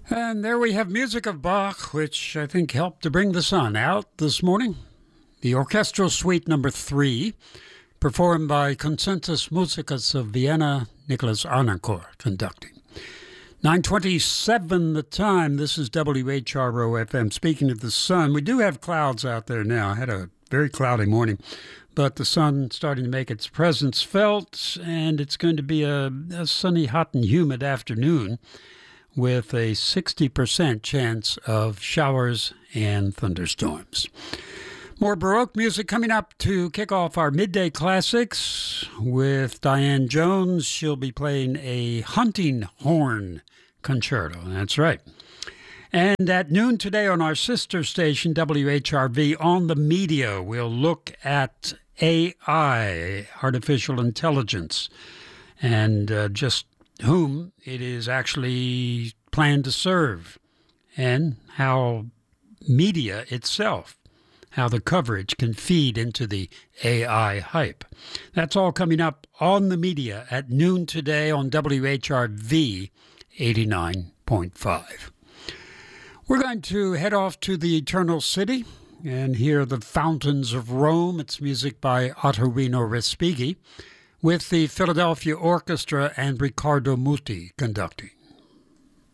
And there we have music of Bach, which I think helped to bring the sun out this morning. The Orchestral Suite Number 3, performed by Concertus Musicus of Vienna, Nicholas Arnoncourt conducting. 9:27 the time. This is WHRO-FM. Speaking of the sun, we do have clouds out there now. I had a very cloudy morning, but the sun starting to make its presence felt, and it's going to be a sunny, hot, and humid afternoon with a 60% chance of showers and thunderstorms. More Baroque music coming up to kick off our midday classics with Diane Jones. She'll be playing a hunting horn concerto. That's right. And at noon today on our sister station, WHRV, on the media, we'll look at AI, artificial intelligence, and just whom it is actually planned to serve, and how media itself, how the coverage can feed into the AI hype. That's all coming up on the media at noon today on WHRV 89.5. We're going to head off to the Eternal City and hear the Fountains of Rome. It's music by Ottorino Respighi, with the Philadelphia Orchestra and Riccardo Muti conducting.